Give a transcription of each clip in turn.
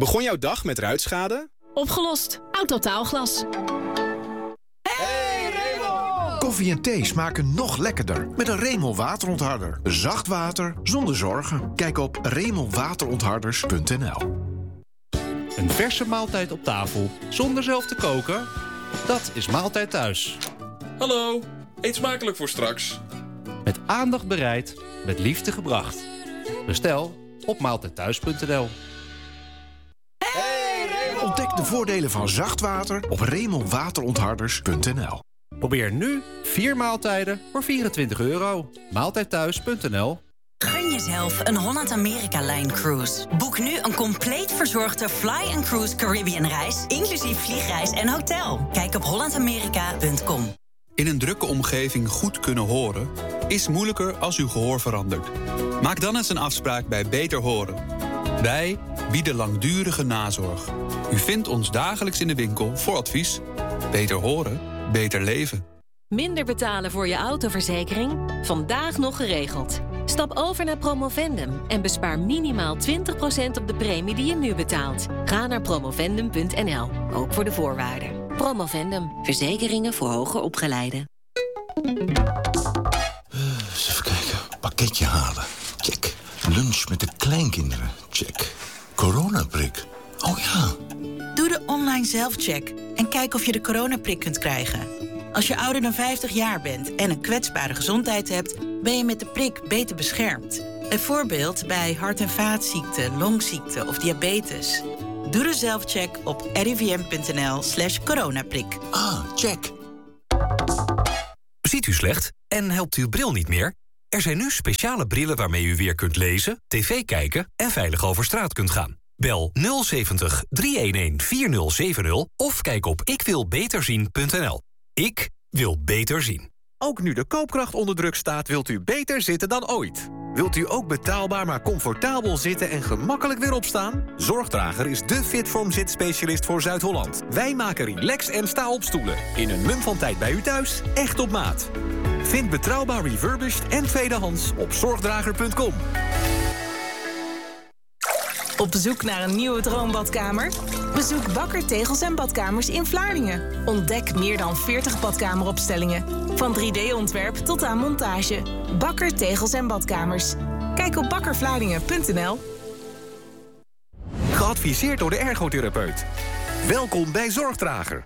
Begon jouw dag met ruitschade? Opgelost. Autotaalglas. Hey Remo! Koffie en thee smaken nog lekkerder met een Remo waterontharder. Zacht water zonder zorgen. Kijk op remowaterontharders.nl. Een verse maaltijd op tafel zonder zelf te koken? Dat is Maaltijd Thuis. Hallo, eet smakelijk voor straks. Met aandacht bereid, met liefde gebracht. Bestel op maaltijdthuis.nl. Ontdek de voordelen van zacht water op remowaterontharders.nl. Probeer nu 4 maaltijden voor €24. Maaltijdthuis.nl. Gun jezelf een Holland-Amerika-lijn-cruise. Boek nu een compleet verzorgde Fly & Cruise Caribbean reis, inclusief vliegreis en hotel. Kijk op hollandamerika.com. In een drukke omgeving goed kunnen horen is moeilijker als uw gehoor verandert. Maak dan eens een afspraak bij Beter Horen. Wij bieden langdurige nazorg. U vindt ons dagelijks in de winkel voor advies. Beter horen, beter leven. Minder betalen voor je autoverzekering? Vandaag nog geregeld. Stap over naar Promovendum en bespaar minimaal 20% op de premie die je nu betaalt. Ga naar promovendum.nl, ook voor de voorwaarden. Promovendum, verzekeringen voor hoger opgeleiden. Eens even kijken. Pakketje halen. Check. Lunch met de kleinkinderen. Check. Coronaprik. Oh ja. Doe de online zelfcheck en kijk of je de coronaprik kunt krijgen. Als je ouder dan 50 jaar bent en een kwetsbare gezondheid hebt, ben je met de prik beter beschermd. Bijvoorbeeld bij hart- en vaatziekten, longziekten of diabetes. Doe de zelfcheck op rivm.nl/coronaprik. Ah, check. Ziet u slecht en helpt uw bril niet meer? Er zijn nu speciale brillen waarmee u weer kunt lezen, tv kijken en veilig over straat kunt gaan. Bel 070 311 4070 of kijk op ikwilbeterzien.nl. Ik wil beter zien. Ook nu de koopkracht onder druk staat, wilt u beter zitten dan ooit. Wilt u ook betaalbaar maar comfortabel zitten en gemakkelijk weer opstaan? Zorgdrager is de Fitform zitspecialist voor Zuid-Holland. Wij maken relax- en sta-opstoelen. In een mum van tijd bij u thuis, echt op maat. Vind betrouwbaar refurbished en tweedehands op zorgdrager.com. Op zoek naar een nieuwe droombadkamer? Bezoek Bakker Tegels en Badkamers in Vlaardingen. Ontdek meer dan 40 badkameropstellingen. Van 3D-ontwerp tot aan montage. Bakker Tegels en Badkamers. Kijk op bakkervlaardingen.nl. Geadviseerd door de ergotherapeut. Welkom bij Zorgdrager.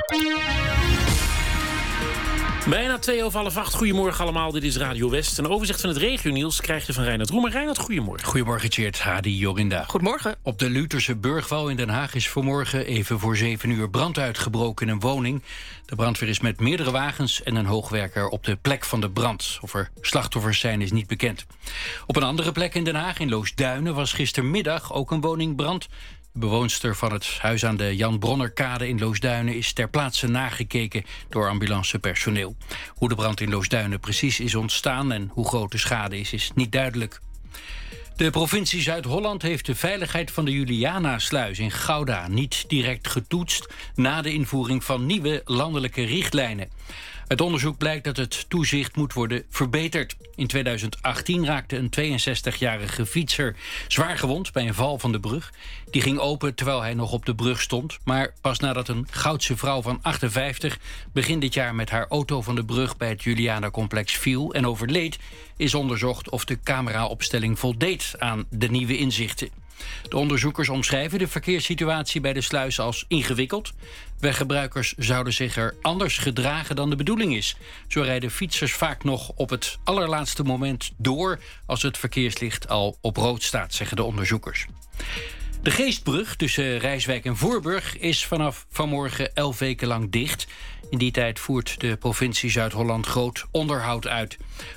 Bijna 7:02. Goedemorgen allemaal, dit is Radio West. Een overzicht van het regionieuws krijg je van Reinhard Roemer. Reinhard, goedemorgen. Goedemorgen, Tjeerd, Hadi, Jorinda. Goedemorgen. Op de Lutherse Burgwal in Den Haag is vanmorgen even voor 7 uur brand uitgebroken in een woning. De brandweer is met meerdere wagens en een hoogwerker op de plek van de brand. Of er slachtoffers zijn is niet bekend. Op een andere plek in Den Haag, in Loosduinen, was gistermiddag ook een woningbrand. De bewoonster van het huis aan de Jan Bronnerkade in Loosduinen is ter plaatse nagekeken door ambulancepersoneel. Hoe de brand in Loosduinen precies is ontstaan en hoe groot de schade is niet duidelijk. De provincie Zuid-Holland heeft de veiligheid van de Juliana-sluis in Gouda niet direct getoetst na de invoering van nieuwe landelijke richtlijnen. Uit onderzoek blijkt dat het toezicht moet worden verbeterd. In 2018 raakte een 62-jarige fietser zwaar gewond bij een val van de brug. Die ging open terwijl hij nog op de brug stond. Maar pas nadat een Goudse vrouw van 58 begin dit jaar met haar auto van de brug bij het Juliana-complex viel en overleed, is onderzocht of de cameraopstelling voldeed aan de nieuwe inzichten. De onderzoekers omschrijven de verkeerssituatie bij de sluis als ingewikkeld. Weggebruikers zouden zich er anders gedragen dan de bedoeling is. Zo rijden fietsers vaak nog op het allerlaatste moment door als het verkeerslicht al op rood staat, zeggen de onderzoekers. De Geestbrug tussen Rijswijk en Voorburg is vanaf vanmorgen 11 weken lang dicht. In die tijd voert de provincie Zuid-Holland groot onderhoud uit.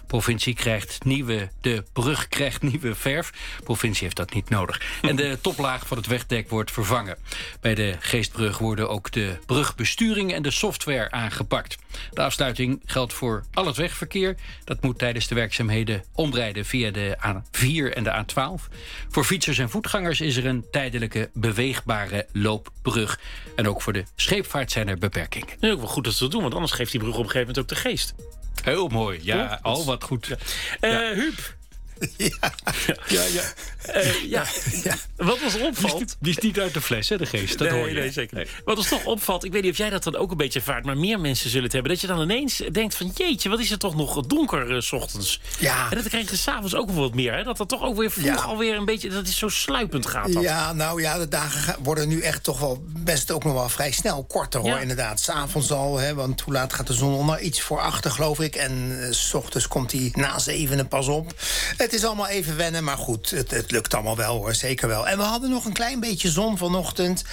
De brug krijgt nieuwe verf. De provincie heeft dat niet nodig. En de toplaag van het wegdek wordt vervangen. Bij de Geestbrug worden ook de brugbesturing en de software aangepakt. De afsluiting geldt voor al het wegverkeer. Dat moet tijdens de werkzaamheden omrijden via de A4 en de A12. Voor fietsers en voetgangers is er een tijdelijke beweegbare loopbrug. En ook voor de scheepvaart zijn er beperkingen. Nee, ook wel goed dat ze dat doen, want anders geeft die brug op een gegeven moment ook de geest. Heel mooi, ja, al wat goed. Ja. Huub, Ja. Wat ons opvalt... Die is niet uit de fles, hè, de geest. Dat hoor je. Nee, zeker niet. Wat ons toch opvalt, ik weet niet of jij dat dan ook een beetje ervaart... maar meer mensen zullen het hebben, dat je dan ineens denkt van... jeetje, wat is het toch nog donker 's ochtends. Ja. En dat krijg je 's avonds ook wel wat meer. Hè? Dat dat toch ook weer vroeg alweer een beetje... dat is zo sluipend gaat dat. Ja, nou ja, de dagen worden nu echt toch wel best ook nog wel vrij snel korter, hoor. Inderdaad, 's avonds al, hè, want hoe laat gaat de zon onder? Iets voor 8, geloof ik. En 's ochtends komt hij na 7 pas op. Het is allemaal even wennen, maar goed, het lukt allemaal wel, hoor. Zeker wel. En we hadden nog een klein beetje zon vanochtend.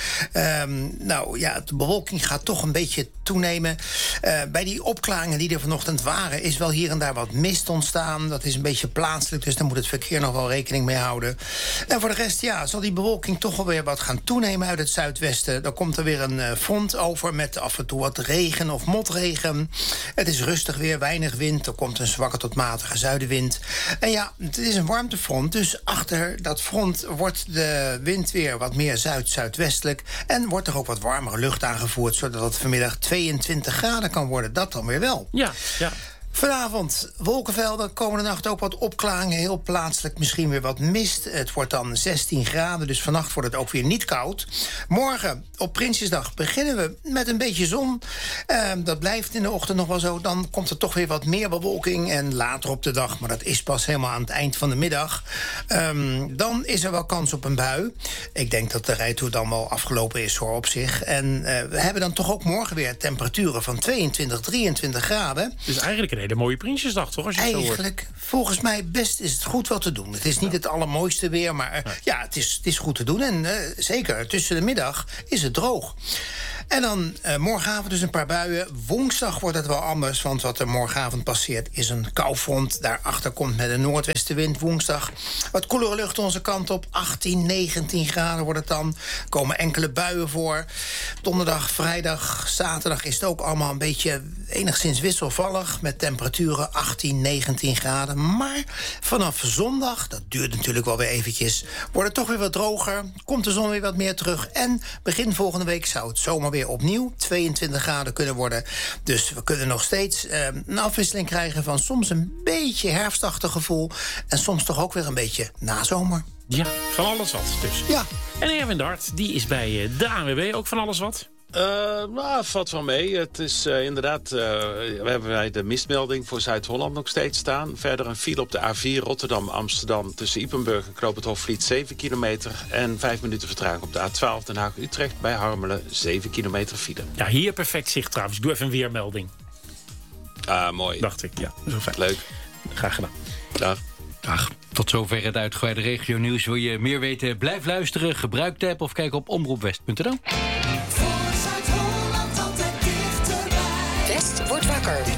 De bewolking gaat toch een beetje toenemen. Bij die opklaringen die er vanochtend waren... is wel hier en daar wat mist ontstaan. Dat is een beetje plaatselijk, dus daar moet het verkeer nog wel rekening mee houden. En voor de rest, zal die bewolking toch wel weer wat gaan toenemen uit het zuidwesten. Dan komt er weer een front over met af en toe wat regen of motregen. Het is rustig weer, weinig wind. Er komt een zwakke tot matige zuidenwind. En het is een warmtefront, dus achter dat front wordt de wind weer wat meer zuid-zuidwestelijk. En wordt er ook wat warmere lucht aangevoerd, zodat het vanmiddag 22 graden kan worden. Dat dan weer wel. Ja. Vanavond wolkenvelden, komende nacht ook wat opklaringen. Heel plaatselijk misschien weer wat mist. Het wordt dan 16 graden, dus vannacht wordt het ook weer niet koud. Morgen, op Prinsjesdag, beginnen we met een beetje zon. Dat blijft in de ochtend nog wel zo. Dan komt er toch weer wat meer bewolking. En later op de dag, maar dat is pas helemaal aan het eind van de middag... dan is er wel kans op een bui. Ik denk dat de rijtoer dan wel afgelopen is, hoor, op zich. En we hebben dan toch ook morgen weer temperaturen van 22, 23 graden. Dus eigenlijk een hele mooie Prinsjesdag, toch? Als je eigenlijk, volgens mij best is het goed wat te doen. Het is niet het allermooiste weer, maar het is goed te doen. En zeker, tussen de middag is het droog. En dan morgenavond dus een paar buien. Woensdag wordt het wel anders, want wat er morgenavond passeert is een koufront. Daarachter komt met een noordwestenwind woensdag. Wat koelere lucht onze kant op. 18, 19 graden wordt het dan. Er komen enkele buien voor. Donderdag, vrijdag, zaterdag is het ook allemaal een beetje enigszins wisselvallig. Met temperaturen 18, 19 graden. Maar vanaf zondag, dat duurt natuurlijk wel weer eventjes, wordt het toch weer wat droger. Komt de zon weer wat meer terug. En begin volgende week zou het zomaar weer opnieuw 22 graden kunnen worden. Dus we kunnen nog steeds een afwisseling krijgen van soms een beetje herfstachtig gevoel en soms toch ook weer een beetje nazomer. Ja, van alles wat dus. Ja. En Erwin de Hart, die is bij de ANWB ook van alles wat? Valt wel mee. Het is inderdaad... we hebben bij de mistmelding voor Zuid-Holland nog steeds staan. Verder een file op de A4 Rotterdam-Amsterdam... tussen Ypenburg en Knoop het Hofvliet 7 kilometer... en 5 minuten vertraging op de A12 Den Haag-Utrecht... bij Harmelen 7 kilometer file. Ja, hier perfect zicht trouwens. Ik doe even een weermelding. Mooi. Dacht ik, ja. Zo fijn. Leuk. Graag gedaan. Dag. Tot zover het uitgebreide regionieuws. Wil je meer weten? Blijf luisteren, gebruik de app of kijk op omroepwest.nl. West wordt wakker.